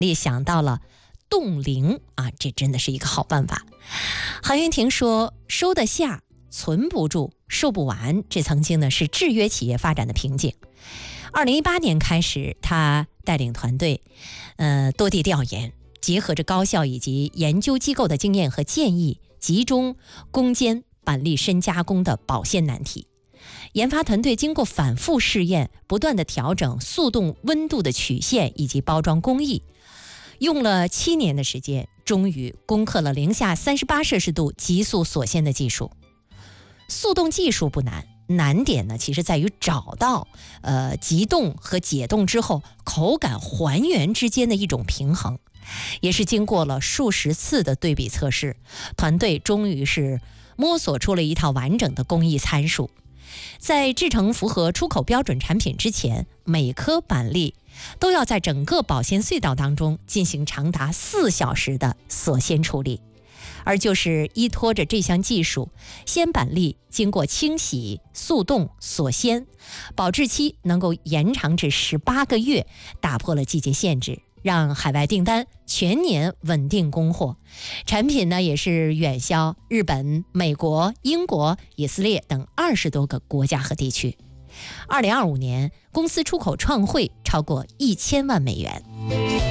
力想到了冻龄啊，这真的是一个好办法。韩云婷说，收得下存不住售不完，这曾经呢是制约企业发展的瓶颈。2018年开始，他带领团队多地调研，结合着高校以及研究机构的经验和建议，集中攻坚板栗深加工的保鲜难题。研发团队经过反复试验，不断的调整速冻温度的曲线以及包装工艺，用了7年的时间，终于攻克了零下38摄氏度急速锁鲜的技术。速冻技术不难，难点呢其实在于找到急冻和解冻之后口感还原之间的一种平衡。也是经过了数十次的对比测试，团队终于是摸索出了一套完整的工艺参数。在制成符合出口标准产品之前，每颗板栗都要在整个保鲜隧道当中进行长达4小时的锁鲜处理。而就是依托着这项技术，鲜板栗经过清洗、速冻、锁鲜，保质期能够延长至18个月，打破了季节限制，让海外订单全年稳定供货。产品呢也是远销日本、美国、英国、以色列等20多个国家和地区。2025年，公司出口创汇超过1000万美元。